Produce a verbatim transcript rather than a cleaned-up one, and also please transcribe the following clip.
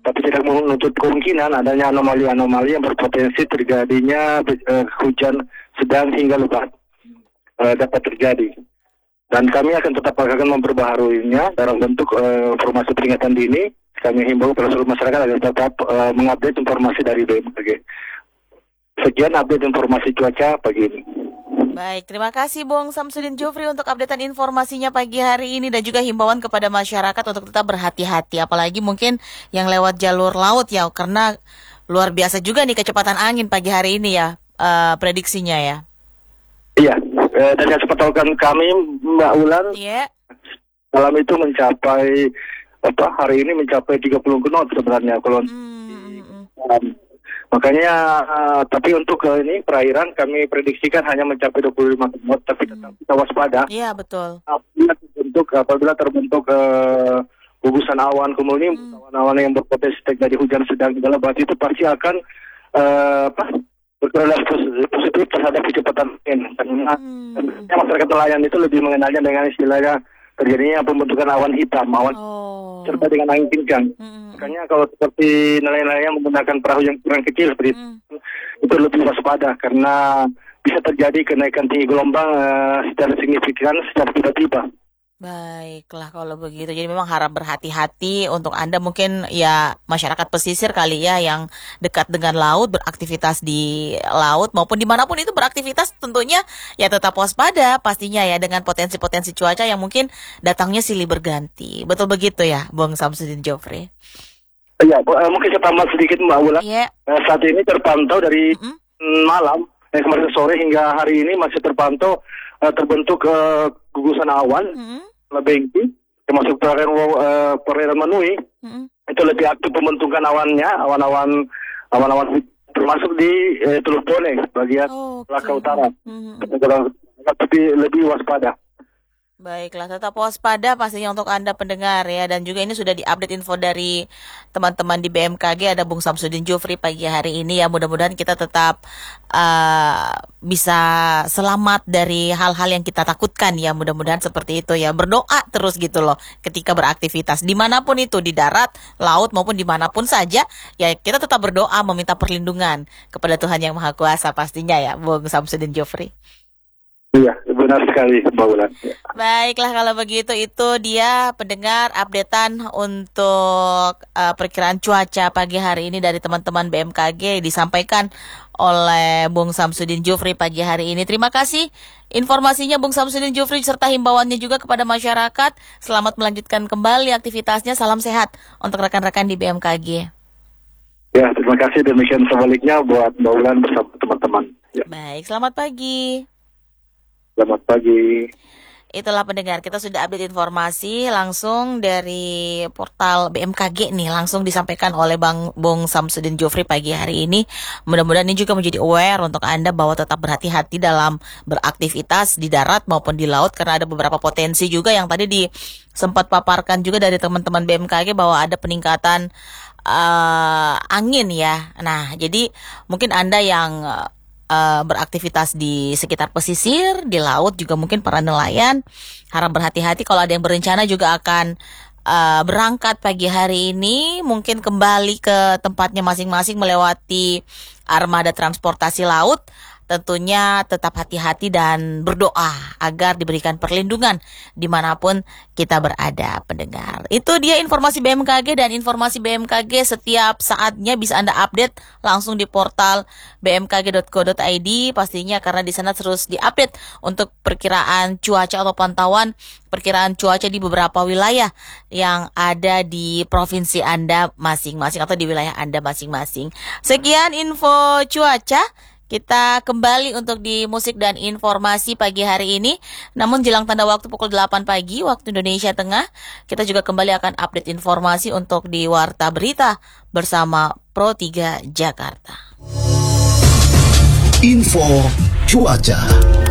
tapi tidak menutup kemungkinan adanya anomali-anomali yang berpotensi terjadinya uh, hujan sedang hingga lebat uh, dapat terjadi. Dan kami akan tetap akan memperbaharuinya dalam bentuk uh, informasi peringatan dini. Kami himbau kepada seluruh masyarakat agar tetap uh, mengupdate informasi dari B M K G. Sekian update informasi cuaca pagi ini. Baik, terima kasih Bung Samsudin Jufri untuk updatean informasinya pagi hari ini dan juga himbauan kepada masyarakat untuk tetap berhati-hati, apalagi mungkin yang lewat jalur laut ya, karena luar biasa juga nih kecepatan angin pagi hari ini ya, uh, prediksinya ya. Iya, eh, dan yang sepatulkan kami Mbak Ulan, yeah. Malam itu mencapai apa hari ini mencapai tiga puluh knot sebenarnya kalau hmm. makanya uh, tapi untuk uh, ini perairan kami prediksikan hanya mencapai dua puluh lima knot, tapi tetap kita waspada. Iya, betul. Apabila terbentuk apabila terbentuk uh, gugusan awan kemudian hmm. awan-awan yang berpotensi terjadi hujan sedang hingga lebat itu pasti akan uh, apa berkorelasi positif terhadap kecepatan angin. Karena hmm. masyarakat nelayan itu lebih mengenalnya dengan istilahnya terjadinya pembentukan awan hitam, awan oh. serta dengan angin kencang. Hmm. Makanya kalau seperti nelayan-nelayan menggunakan perahu yang kurang kecil seperti hmm. itu, itu lebih waspada karena bisa terjadi kenaikan tinggi gelombang uh, secara signifikan secara tiba-tiba. Baiklah kalau begitu. Jadi memang harap berhati-hati untuk Anda mungkin ya masyarakat pesisir kali ya yang dekat dengan laut, beraktivitas di laut maupun dimanapun itu beraktivitas, tentunya ya tetap waspada pastinya ya dengan potensi-potensi cuaca yang mungkin datangnya silih berganti. Betul begitu ya Bung Samsudin Jufri? Iya, mungkin saya tambah sedikit Mbak Ula. Yeah. Saat ini terpantau dari mm-hmm. malam, eh, kemarin sore hingga hari ini masih terpantau uh, terbentuk uh, gugusan awan, mm-hmm. lebengki, termasuk perairan uh, perairan Menui, mm-hmm. itu lebih aktif pembentukan awannya, awan-awan awan-awan termasuk di eh, Teluk Bone bagian oh, okay. Melaka Utara, mm-hmm. tapi lebih waspada. Baiklah, tetap waspada pastinya untuk Anda pendengar ya. Dan juga ini sudah diupdate info dari teman-teman di B M K G. Ada Bung Samsudin Jufri pagi hari ini ya. Mudah-mudahan kita tetap uh, bisa selamat dari hal-hal yang kita takutkan ya. Mudah-mudahan seperti itu ya. Berdoa terus gitu loh ketika beraktivitas dimanapun itu, di darat, laut maupun dimanapun saja. Ya kita tetap berdoa meminta perlindungan kepada Tuhan Yang Maha Kuasa pastinya ya Bung Samsudin Jufri. Iya, benar sekali Mbak Ulan. Baiklah kalau begitu, itu dia pendengar updatean untuk uh, perkiraan cuaca pagi hari ini dari teman-teman B M K G disampaikan oleh Bung Samsudin Jufri pagi hari ini. Terima kasih informasinya Bung Samsudin Jufri serta himbauannya juga kepada masyarakat. Selamat melanjutkan kembali aktivitasnya. Salam sehat untuk rekan-rekan di B M K G. Ya, terima kasih. Demikian sebaliknya buat Mbak Ulan bersama teman-teman. Ya. Baik, selamat pagi. Selamat pagi. Itulah pendengar, kita sudah update informasi langsung dari portal B M K G nih, langsung disampaikan oleh Bang Bung Samsudin Jufri pagi hari ini. Mudah-mudahan ini juga menjadi aware untuk Anda bahwa tetap berhati-hati dalam beraktivitas di darat maupun di laut, karena ada beberapa potensi juga yang tadi di sempat paparkan juga dari teman-teman B M K G bahwa ada peningkatan uh, angin ya. Nah, jadi mungkin Anda yang Uh, beraktivitas di sekitar pesisir, di laut juga mungkin para nelayan harap berhati-hati. Kalau ada yang berencana juga akan uh, berangkat pagi hari ini, mungkin kembali ke tempatnya masing-masing melewati armada transportasi laut, tentunya tetap hati-hati dan berdoa agar diberikan perlindungan dimanapun kita berada pendengar. Itu dia informasi B M K G, dan informasi B M K G setiap saatnya bisa Anda update langsung di portal b m k g dot co dot i d pastinya, karena di sana terus diupdate untuk perkiraan cuaca atau pantauan perkiraan cuaca di beberapa wilayah yang ada di provinsi Anda masing-masing atau di wilayah Anda masing-masing. Sekian info cuaca. Kita kembali untuk di musik dan informasi pagi hari ini. Namun jelang tanda waktu pukul delapan pagi waktu Indonesia Tengah, kita juga kembali akan update informasi untuk di Warta Berita bersama Pro tiga Jakarta. Info cuaca.